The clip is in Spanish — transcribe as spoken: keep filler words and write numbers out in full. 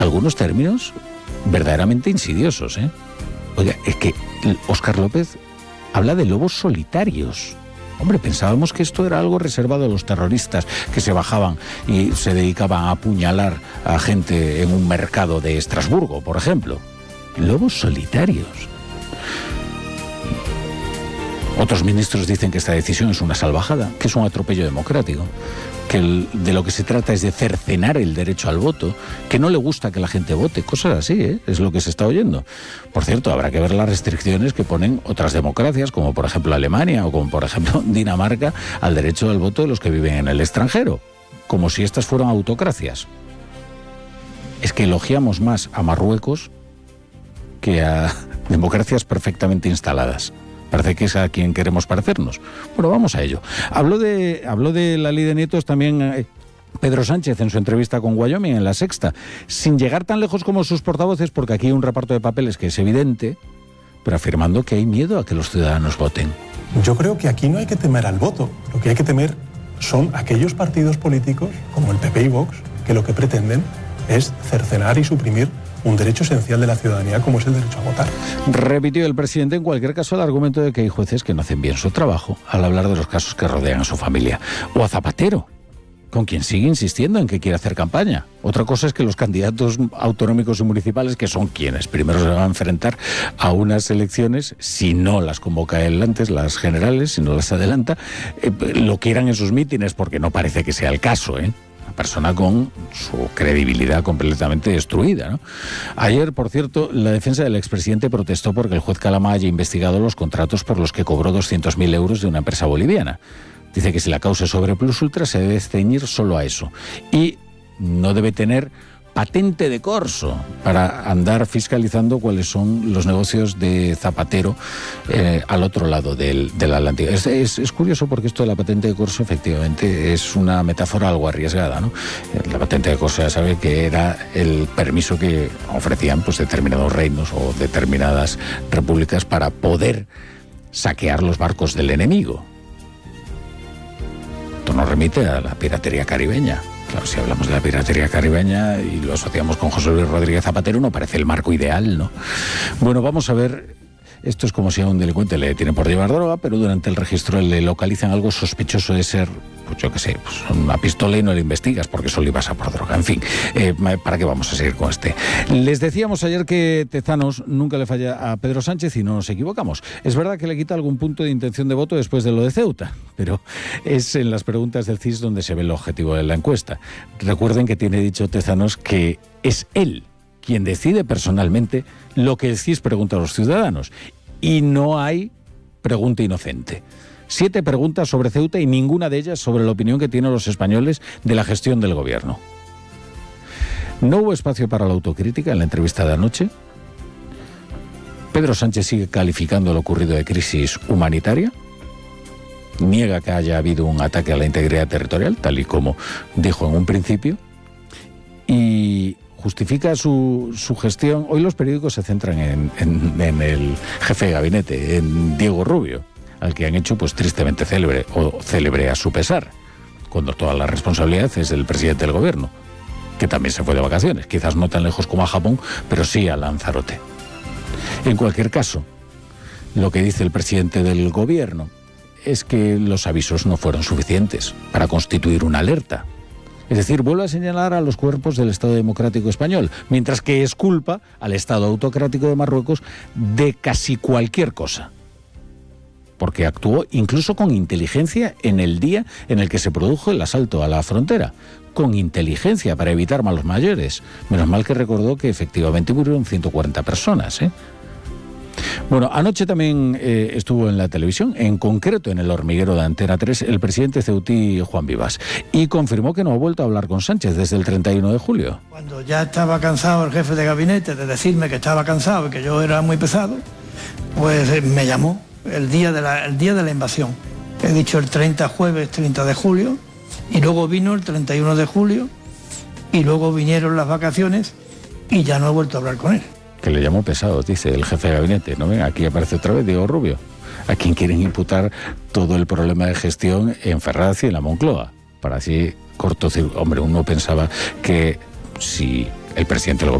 algunos términos verdaderamente insidiosos, ¿eh? Oiga, es que Óscar López habla de lobos solitarios. Hombre, pensábamos que esto era algo reservado a los terroristas que se bajaban y se dedicaban a apuñalar a gente en un mercado de Estrasburgo, por ejemplo. Lobos solitarios. Otros ministros dicen que esta decisión es una salvajada, que es un atropello democrático, que el, de lo que se trata es de cercenar el derecho al voto, que no le gusta que la gente vote, cosas así, ¿eh? Es lo que se está oyendo. Por cierto, habrá que ver las restricciones que ponen otras democracias, como por ejemplo Alemania o como por ejemplo Dinamarca, al derecho al voto de los que viven en el extranjero, como si estas fueran autocracias. Es que elogiamos más a Marruecos que a democracias perfectamente instaladas. Parece que es a quien queremos parecernos. Bueno, vamos a ello. Habló de, habló de la ley de nietos también eh, Pedro Sánchez en su entrevista con Wyoming en La Sexta, sin llegar tan lejos como sus portavoces, porque aquí hay un reparto de papeles que es evidente, pero afirmando que hay miedo a que los ciudadanos voten. Yo creo que aquí no hay que temer al voto. Lo que hay que temer son aquellos partidos políticos, como el P P y Vox, que lo que pretenden es cercenar y suprimir un derecho esencial de la ciudadanía como es el derecho a votar. Repitió el presidente en cualquier caso el argumento de que hay jueces que no hacen bien su trabajo al hablar de los casos que rodean a su familia. O a Zapatero, con quien sigue insistiendo en que quiere hacer campaña. Otra cosa es que los candidatos autonómicos y municipales, que son quienes primero se van a enfrentar a unas elecciones, si no las convoca él antes, las generales, si no las adelanta, eh, lo quieran en sus mítines, porque no parece que sea el caso, ¿eh? Persona con su credibilidad completamente destruida, ¿no? Ayer, por cierto, la defensa del expresidente protestó porque el juez Calama haya investigado los contratos por los que cobró doscientos mil euros de una empresa boliviana. Dice que si la causa es sobre plus ultra se debe ceñir solo a eso y no debe tener patente de corso para andar fiscalizando cuáles son los negocios de Zapatero eh, al otro lado del, del Atlántico. Es, es, es curioso porque esto de la patente de corso efectivamente es una metáfora algo arriesgada, ¿no? La patente de corso ya sabe que era el permiso que ofrecían pues determinados reinos o determinadas repúblicas para poder saquear los barcos del enemigo. Esto nos remite a la piratería caribeña. Claro, si hablamos de la piratería caribeña y lo asociamos con José Luis Rodríguez Zapatero, no parece el marco ideal, ¿no? Bueno, vamos a ver. Esto es como si a un delincuente le detienen por llevar droga, pero durante el registro le localizan algo sospechoso de ser, pues yo qué sé, pues una pistola y no le investigas porque solo ibas a por droga. En fin, eh, ¿para qué vamos a seguir con este? Les decíamos ayer que Tezanos nunca le falla a Pedro Sánchez y no nos equivocamos. Es verdad que le quita algún punto de intención de voto después de lo de Ceuta, pero es en las preguntas del C I S donde se ve el objetivo de la encuesta. Recuerden que tiene dicho Tezanos que es él quien decide personalmente lo que el C I S pregunta a los ciudadanos. Y no hay pregunta inocente. Siete preguntas sobre Ceuta y ninguna de ellas sobre la opinión que tienen los españoles de la gestión del gobierno. No hubo espacio para la autocrítica en la entrevista de anoche. Pedro Sánchez sigue calificando lo ocurrido de crisis humanitaria. Niega que haya habido un ataque a la integridad territorial, tal y como dijo en un principio. Y justifica su, su gestión. Hoy los periódicos se centran en, en, en el jefe de gabinete, en Diego Rubio, al que han hecho pues tristemente célebre, o célebre a su pesar, cuando toda la responsabilidad es del presidente del gobierno, que también se fue de vacaciones, quizás no tan lejos como a Japón, pero sí a Lanzarote. En cualquier caso, lo que dice el presidente del gobierno es que los avisos no fueron suficientes para constituir una alerta. Es decir, vuelve a señalar a los cuerpos del Estado Democrático Español, mientras que es culpa al Estado Autocrático de Marruecos de casi cualquier cosa. Porque actuó incluso con inteligencia en el día en el que se produjo el asalto a la frontera. Con inteligencia para evitar malos mayores. Menos mal que recordó que efectivamente murieron ciento cuarenta personas, ¿eh? Bueno, anoche también eh, estuvo en la televisión, en concreto en El Hormiguero de Antena tres, el presidente ceutí Juan Vivas, y confirmó que no ha vuelto a hablar con Sánchez desde el treinta y uno de julio. Cuando ya estaba cansado el jefe de gabinete de decirme que estaba cansado y que yo era muy pesado, pues eh, me llamó el día de la, el día de la invasión. He dicho el treinta, jueves treinta de julio, y luego vino el treinta y uno de julio, y luego vinieron las vacaciones, y ya no he vuelto a hablar con él. Que le llamó pesado, dice el jefe de gabinete. ¿No ven? Aquí aparece otra vez Diego Rubio, a quien quieren imputar todo el problema de gestión en Ferraz y en la Moncloa. Para así cortocircuitar. Hombre, uno pensaba que si el presidente del gobierno